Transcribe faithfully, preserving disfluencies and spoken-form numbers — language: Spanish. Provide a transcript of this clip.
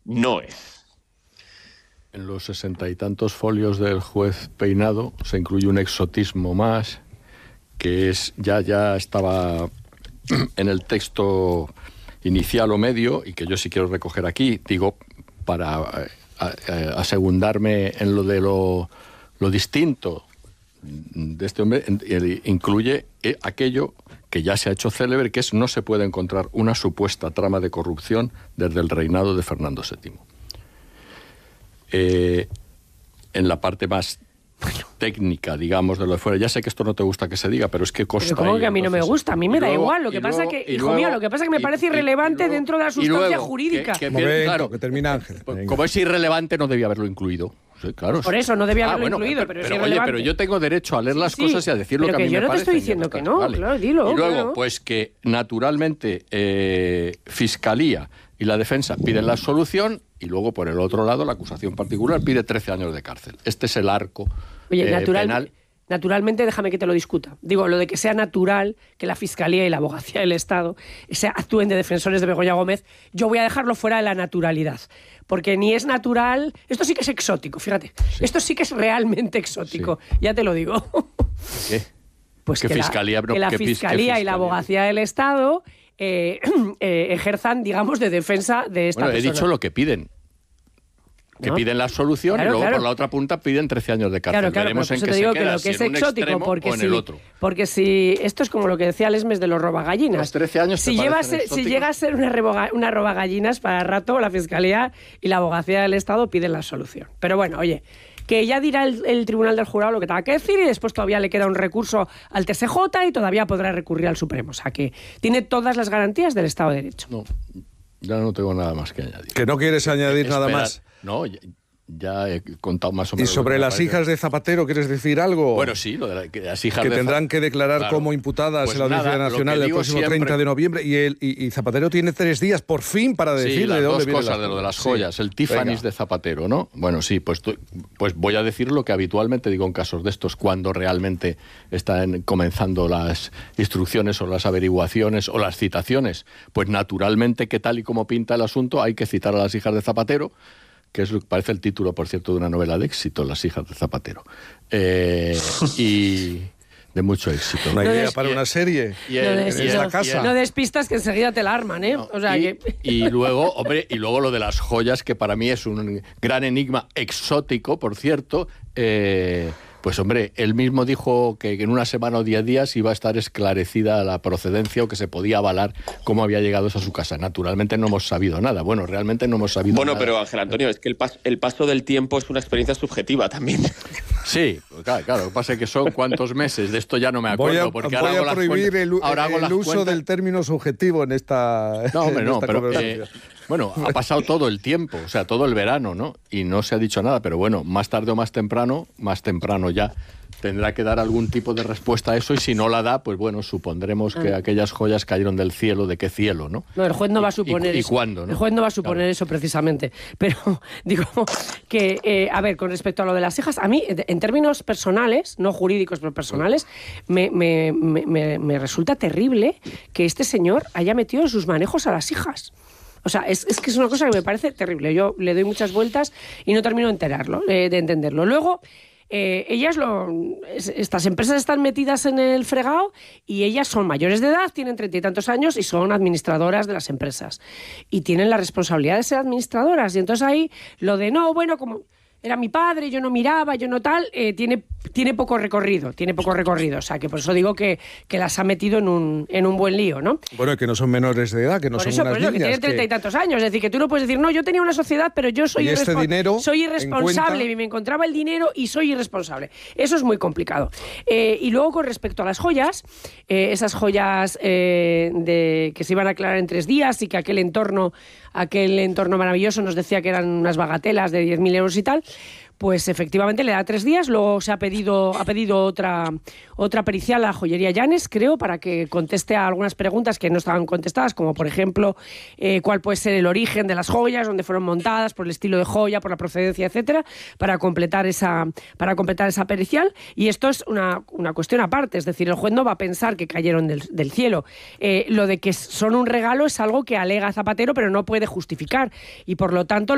no es. En los sesenta y tantos folios del juez Peinado se incluye un exotismo más, que es ya, ya estaba en el texto inicial o medio, y que yo sí quiero recoger aquí, digo, para a, a, asegundarme en lo de lo, lo distinto de este hombre, incluye aquello que ya se ha hecho célebre, que es: no se puede encontrar una supuesta trama de corrupción desde el reinado de Fernando séptimo. Eh, en la parte más técnica, digamos, de lo de fuera. Ya sé que esto no te gusta que se diga, pero es que consta. ¿Cómo ahí, que a mí entonces, no me gusta? A mí me da luego, igual. Lo que pasa luego, que, hijo luego, mío, lo que pasa es que me parece y, irrelevante y luego, dentro de la sustancia luego, jurídica. Que, que, Momento, claro, que termina Ángel. Venga. Como es irrelevante, no debía haberlo incluido. Sí, claro. Por eso no debía ah, haberlo bueno, incluido, pero, pero, pero es oye, irrelevante. pero yo tengo derecho a leer las sí, cosas y a decir lo que a mí yo me no parece. te estoy diciendo que no, vale. claro, dilo. Y luego, claro. pues que naturalmente eh, Fiscalía y la defensa piden la absolución, y luego por el otro lado la acusación particular pide trece años de cárcel. Este es el arco Oye, eh, natural, penal. Naturalmente, déjame que te lo discuta. Digo, lo de que sea natural que la Fiscalía y la Abogacía del Estado se actúen de defensores de Begoña Gómez, yo voy a dejarlo fuera de la naturalidad. Porque ni es natural... Esto sí que es exótico, fíjate. Sí. Esto sí que es realmente exótico. Sí. Ya te lo digo. ¿Qué? Pues ¿Qué que fiscalía, la, no, que la ¿qué Fiscalía fiscalía? y la Abogacía del Estado eh, eh, ejerzan, digamos, de defensa de esta bueno, persona. He dicho lo que piden. Que ¿no? piden la absolución, claro, y luego claro. por la otra punta piden trece años de cárcel. Claro, claro, Veremos en te qué digo se que queda, lo que si es en un exótico, porque o en si, el otro. porque si esto es como lo que decía Lesmes de los robagallinas. Los trece años si, lleva a ser, si llega a ser una, reboga, una robagallinas, para rato la Fiscalía y la Abogacía del Estado piden la solución. Pero bueno, oye, que ya dirá el, el Tribunal del Jurado lo que tenga que decir, y después todavía le queda un recurso al T S J y todavía podrá recurrir al Supremo. O sea que tiene todas las garantías del Estado de Derecho. No, ya no tengo nada más que añadir. Que no quieres añadir Espera, nada más. No, ya, ya he contado más o menos. ¿Y sobre las parece. hijas de Zapatero quieres decir algo? Bueno, sí, lo de la, que las hijas que de tendrán que declarar claro. como imputadas pues en la Audiencia nada, Nacional el próximo siempre... treinta de noviembre, y, el, y, y Zapatero tiene tres días por fin para decir sí, las de dónde dos vienen cosas las... de lo de las joyas, sí. El Tiffany's de Zapatero, ¿no? Bueno, sí, pues, pues voy a decir lo que habitualmente digo en casos de estos, cuando realmente están comenzando las instrucciones o las averiguaciones o las citaciones. Pues naturalmente, que tal y como pinta el asunto, hay que citar a las hijas de Zapatero, que es lo que parece el título, por cierto, de una novela de éxito, Las hijas de Zapatero. Eh, y de mucho éxito. Una no idea des, para y, una serie. Y el, no, des, en no, la casa. no despistas que enseguida te la arman, ¿eh? No, o sea y, que... y luego, hombre, y luego lo de las joyas, que para mí es un gran enigma exótico, por cierto. Eh, Pues hombre, él mismo dijo que en una semana o diez días iba a estar esclarecida la procedencia, o que se podía avalar cómo había llegado a su casa. Naturalmente no hemos sabido nada. Bueno, realmente no hemos sabido bueno, nada. Bueno, pero Ángel Antonio, es que el, pas el paso del tiempo es una experiencia subjetiva también. Sí, claro, claro. Lo que pasa es que son cuántos meses. De esto ya no me acuerdo. Voy a, porque voy ahora a hago prohibir las el, ahora hago el las uso cuentas. del término subjetivo en esta No, hombre, en no, esta pero... Eh, bueno, ha pasado todo el tiempo, o sea, todo el verano, ¿no? Y no se ha dicho nada, pero bueno, más tarde o más temprano, más temprano ya, tendrá que dar algún tipo de respuesta a eso, y si no la da, pues bueno, supondremos que ah. aquellas joyas cayeron del cielo. ¿De qué cielo, no? No, el juez no va a suponer y, y, eso. ¿Y cuándo, no? El juez no va a suponer claro. eso precisamente. Pero digo que, eh, a ver, con respecto a lo de las hijas, a mí, en términos personales, no jurídicos, pero personales, me, me, me, me resulta terrible que este señor haya metido en sus manejos a las hijas. O sea, es, es que es una cosa que me parece terrible. Yo le doy muchas vueltas y no termino de enterarlo, eh, de entenderlo. Luego, eh, ellas, lo, estas empresas están metidas en el fregado, y ellas son mayores de edad, tienen treinta y tantos años y son administradoras de las empresas. Y tienen la responsabilidad de ser administradoras. Y entonces ahí lo de no, bueno, como... era mi padre, yo no miraba, yo no tal, eh, tiene, tiene poco recorrido, tiene poco recorrido. O sea, que por eso digo que, que las ha metido en un, en un buen lío, ¿no? Bueno, que no son menores de edad, que no por son eso, unas por eso, niñas. Que tienen treinta y tantos años. Es decir, que tú no puedes decir, no, yo tenía una sociedad, pero yo soy, ¿Y este irrespo dinero soy irresponsable, y me encontraba el dinero y soy irresponsable. Eso es muy complicado. Eh, y luego, con respecto a las joyas, eh, esas joyas eh, de, que se iban a aclarar en tres días y que aquel entorno, aquel entorno maravilloso nos decía que eran unas bagatelas de diez mil euros y tal, pues efectivamente le da tres días. Luego se ha pedido, ha pedido otra, otra pericial a la joyería Llanes, creo, para que conteste a algunas preguntas que no estaban contestadas, como por ejemplo, eh, cuál puede ser el origen de las joyas, dónde fueron montadas, por el estilo de joya, por la procedencia, etcétera, para completar esa, para completar esa pericial. Y esto es una, una cuestión aparte, es decir, el juez no va a pensar que cayeron del, del cielo. Eh, lo de que son un regalo es algo que alega Zapatero, pero no puede justificar, y por lo tanto